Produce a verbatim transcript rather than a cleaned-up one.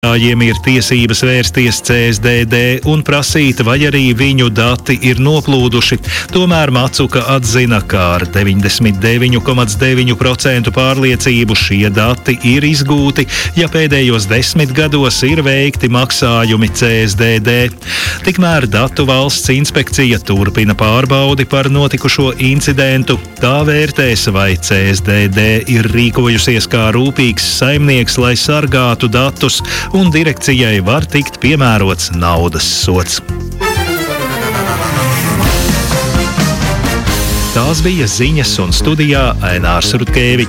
Tājiem ir tiesības vērsties C S D D un prasīt, vai arī viņu dati ir noplūduši. Tomēr Macuka atzina, ka ar deviņdesmit deviņu komats deviņu procentu pārliecību šie dati ir izgūti, ja pēdējos desmit gados ir veikti maksājumi C S D D. Tikmēr Datu valsts inspekcija turpina pārbaudi par notikušo incidentu. Tā vērtēs, vai C S D D ir rīkojusies kā rūpīgs saimnieks, lai sargātu datus, un direkcijai var tikt piemērots naudas sods. Tās bija ziņas, un studijā Ainārs Rutkevičs.